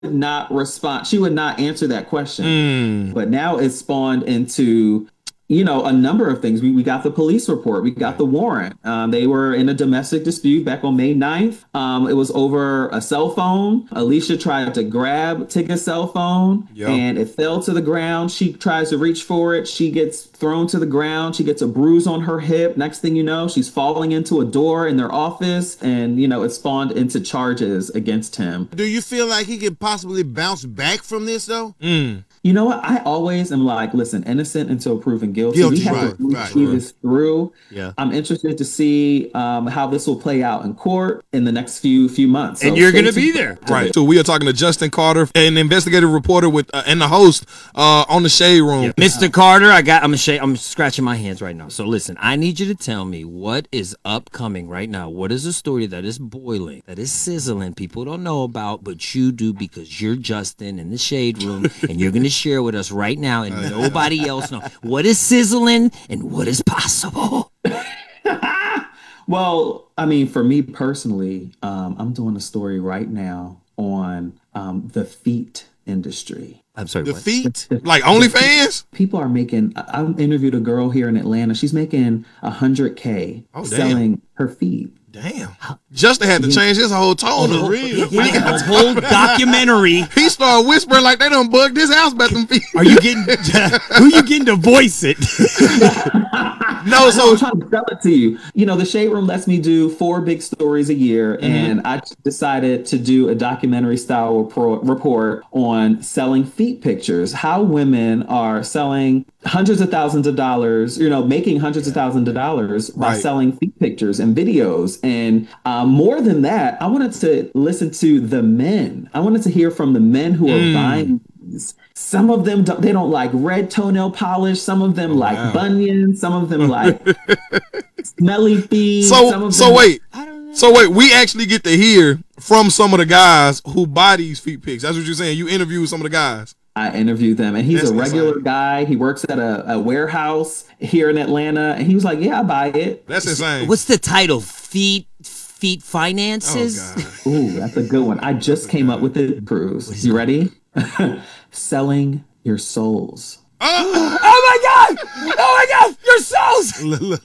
not respond. She would not answer that question. But now it's spawned into, a number of things. We got the police report. We got the warrant. They were in a domestic dispute back on May 9th. It was over a cell phone. Alicia tried to grab Tigger's cell phone and it fell to the ground. She tries to reach for it. She gets thrown to the ground. She gets a bruise on her hip. Next thing you know, she's falling into a door in their office. And, it spawned into charges against him. Do you feel like he could possibly bounce back from this, though? You know what? I always am like, listen, innocent until proven guilty. We have to see this through. Yeah. I'm interested to see how this will play out in court in the next few months. And you're going to be there. Right. So we are talking to Justin Carter, an investigative reporter with and the host on the Shade Room. Yeah. Mr. Carter, I'm scratching my hands right now. So listen, I need you to tell me what is upcoming right now. What is a story that is boiling, that is sizzling, people don't know about, but you do because you're Justin in the Shade Room and you're going to share with us right now and nobody else knows. What is sizzling and what is possible? Well, I mean, for me personally, I'm doing a story right now on the feet industry. I'm sorry, the what? feet? Like OnlyFans? People are making, I interviewed a girl here in Atlanta. She's making $100K selling her feet. Damn. Justin had to change his whole tone. The whole documentary. He started whispering like they done bugged his house about them feet. Are you getting, who you getting to voice it? No, so I'm trying to sell it to you. The Shade Room lets me do 4 big stories a year, and I decided to do a documentary style report on selling feet pictures, how women are selling hundreds of thousands of dollars, making hundreds of thousands of dollars by selling feet pictures and videos. And more than that, I wanted to listen to the men. I wanted to hear from the men who are buying these. Some of them, they don't like red toenail polish. Some of them like bunions. Some of them like smelly feet. So wait, we actually get to hear from some of the guys who buy these feet pics. That's what you're saying. You interview some of the guys. I interviewed them, and he's a regular guy. He works at a warehouse here in Atlanta, and he was like, "Yeah, I buy it." That's insane. What's the title? Feet finances? Oh, ooh, that's a good one. I just came up with it, Cruz. You ready? Selling your souls. Oh my God! Your souls!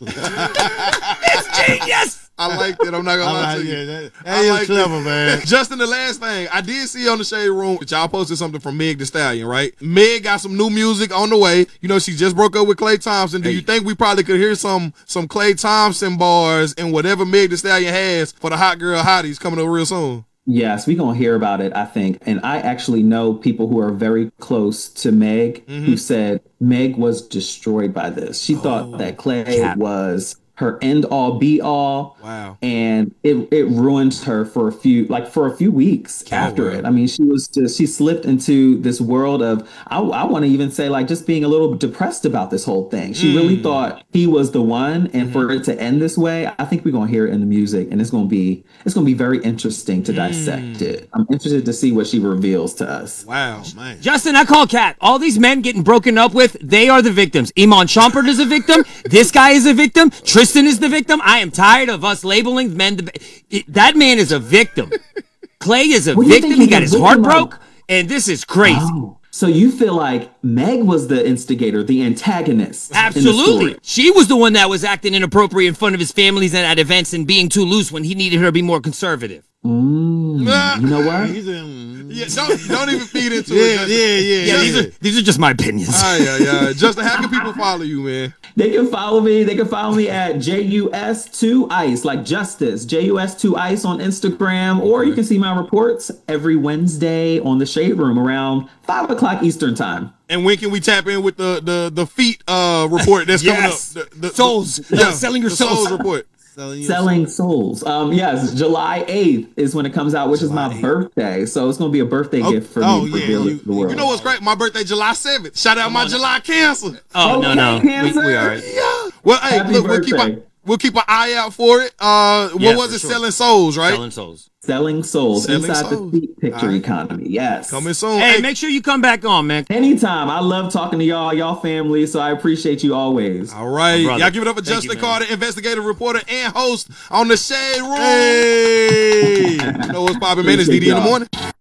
It's genius. I liked it. I'm not gonna lie to you. That is clever, man. Justin, the last thing I did see on the Shade Room, y'all posted something from Meg Thee Stallion, right? Meg got some new music on the way. She just broke up with Klay Thompson. Do you think we probably could hear some Klay Thompson bars and whatever Meg Thee Stallion has for the Hot Girl Hotties coming up real soon? Yes, we're going to hear about it, I think. And I actually know people who are very close to Meg who said Meg was destroyed by this. She thought that Klay was her end all be all. Wow. And it ruined her for a few weeks after it. I mean, she slipped into this world of, I want to even say like just being a little depressed about this whole thing. She really thought he was the one. And for it to end this way, I think we're going to hear it in the music, and it's going to be very interesting to dissect it. I'm interested to see what she reveals to us. Wow, man. Justin, I call Cat. All these men getting broken up with, they are the victims. Iman Shumpert is a victim. This guy is a victim. Tristan is the victim. I am tired of us labeling men. That man is a victim. Klay is a victim. He got his heart broke, and this is crazy. Oh, so you feel like Meg was the instigator, the antagonist? Absolutely. She was the one that was acting inappropriate in front of his families and at events and being too loose when he needed her to be more conservative. You know what? Don't even feed into it. Yeah. These are just my opinions. Justin, how can people follow you, man? They can follow me. They can follow me at JUS2Ice, like Justice. JUS2Ice on Instagram, or you can see my reports every Wednesday on the Shade Room around 5 o'clock Eastern time. And when can we tap in with the feet report that's coming up? The souls. Selling your souls report. Selling souls. Yes, July 8th is when it comes out, which is my birthday. So it's going to be a birthday gift for me to reveal it to the world. You know what's great? My birthday, July 7th. Shout out my July Cancer. Oh, no. Cancer? We all right. Yeah. Well, hey, Happy look, birthday. we'll keep an eye out for it. What was it? Sure. Selling Souls, right? Selling souls inside the feet picture economy. Yes. Coming soon. Hey, make sure you come back on, man. Anytime. I love talking to y'all family, so I appreciate you always. All right. Y'all give it up for Justin Carter, investigative reporter and host on the Shade Room. Hey. You know what's popping, man? It's DD in the morning.